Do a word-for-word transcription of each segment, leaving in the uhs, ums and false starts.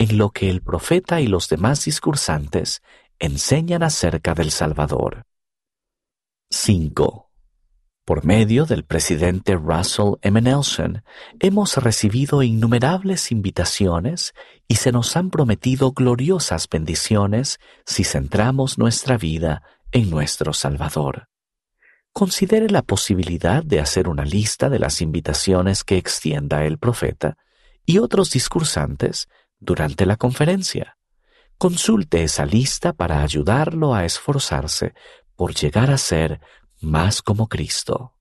en lo que el profeta y los demás discursantes enseñan acerca del Salvador. cinco. Por medio del presidente Russell M. Nelson, hemos recibido innumerables invitaciones y se nos han prometido gloriosas bendiciones si centramos nuestra vida en nuestro Salvador. Considere la posibilidad de hacer una lista de las invitaciones que extienda el profeta y otros discursantes durante la conferencia. Consulte esa lista para ayudarlo a esforzarse por llegar a ser más como Cristo.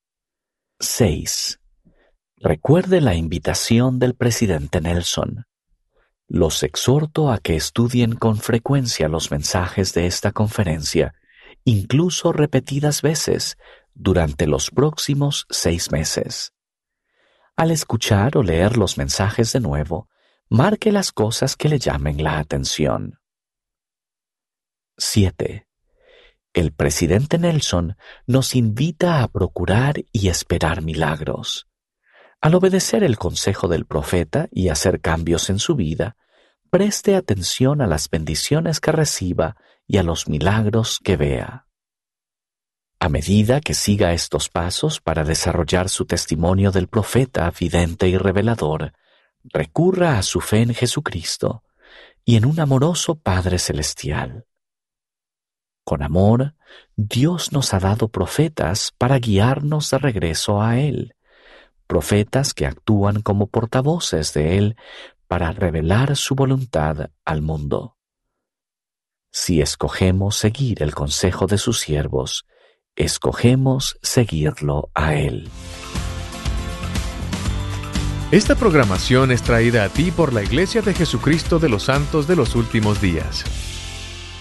seis. Recuerde la invitación del presidente Nelson. Los exhorto a que estudien con frecuencia los mensajes de esta conferencia, incluso repetidas veces, durante los próximos seis meses. Al escuchar o leer los mensajes de nuevo, marque las cosas que le llamen la atención. siete. El presidente Nelson nos invita a procurar y esperar milagros. Al obedecer el consejo del profeta y hacer cambios en su vida, preste atención a las bendiciones que reciba y a los milagros que vea. A medida que siga estos pasos para desarrollar su testimonio del profeta vidente y revelador, recurra a su fe en Jesucristo y en un amoroso Padre Celestial. Con amor, Dios nos ha dado profetas para guiarnos de regreso a Él, profetas que actúan como portavoces de Él para revelar su voluntad al mundo. Si escogemos seguir el consejo de sus siervos, escogemos seguirlo a Él. Esta programación es traída a ti por la Iglesia de Jesucristo de los Santos de los Últimos Días.